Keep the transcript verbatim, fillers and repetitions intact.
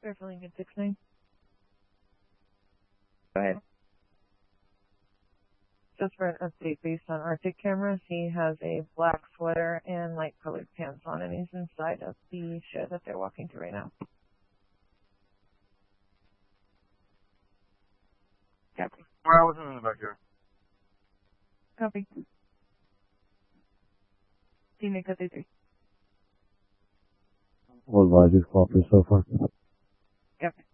Airfield Lincoln six nine. Go ahead. Just for an update based on Arctic cameras, he has a black sweater and light colored pants on, and he's inside of the shed that they're walking to right now. Captain. Well, I wasn't in the backyard. Copy. Teammate cut three. What advice is called for so far? Copy.